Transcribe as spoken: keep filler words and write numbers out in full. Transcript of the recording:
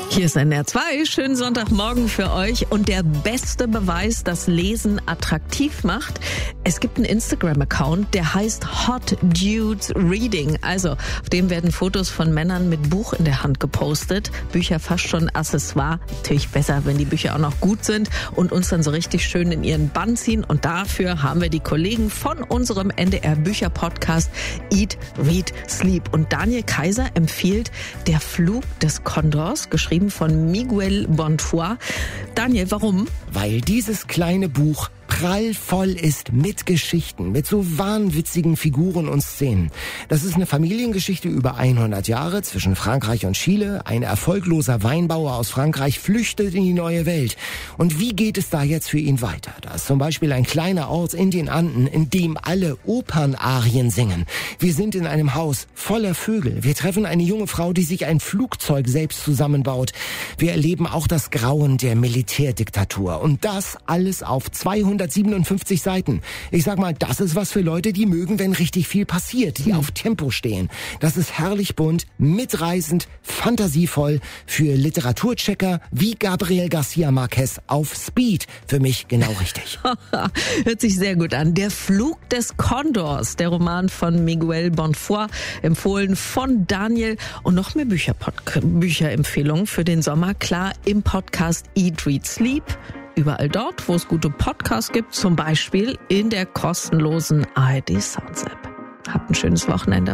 Hier ist N R zwei. Schönen Sonntagmorgen für euch. Und der beste Beweis, dass Lesen attraktiv macht: Es gibt einen Instagram-Account, der heißt Hot Dudes Reading. Also, auf dem werden Fotos von Männern mit Buch in der Hand gepostet. Bücher fast schon Accessoire. Natürlich besser, wenn die Bücher auch noch gut sind und uns dann so richtig schön in ihren Bann ziehen. Und dafür haben wir die Kollegen von unserem N D R-Bücher-Podcast Eat, Read, Sleep. Und Daniel Kaiser empfiehlt Der Flug des Kondors, geschrieben von Miguel Bonfoy. Daniel, warum? Weil dieses kleine Buch prallvoll ist mit Geschichten, mit so wahnwitzigen Figuren und Szenen. Das ist eine Familiengeschichte über hundert Jahre zwischen Frankreich und Chile. Ein erfolgloser Weinbauer aus Frankreich flüchtet in die neue Welt. Und wie geht es da jetzt für ihn weiter? Da ist zum Beispiel ein kleiner Ort in den Anden, in dem alle Opernarien singen. Wir sind in einem Haus voller Vögel. Wir treffen eine junge Frau, die sich ein Flugzeug selbst zusammenbaut. Wir erleben auch das Grauen der Militärdiktatur. Und das alles auf zweihundertsiebenundfünfzig Seiten. Ich sag mal, das ist was für Leute, die mögen, wenn richtig viel passiert, die auf Tempo stehen. Das ist herrlich bunt, mitreißend, fantasievoll, für Literaturchecker wie Gabriel García Márquez auf Speed. Für mich genau richtig. Hört sich sehr gut an. Der Flug des Kondors, der Roman von Miguel Bonfoy, empfohlen von Daniel. Und noch mehr Bücher, Bücherempfehlungen für den Sommer, klar, im Podcast Eat, Read, Sleep. Überall dort, wo es gute Podcasts gibt, zum Beispiel in der kostenlosen A R D Sounds App. Habt ein schönes Wochenende.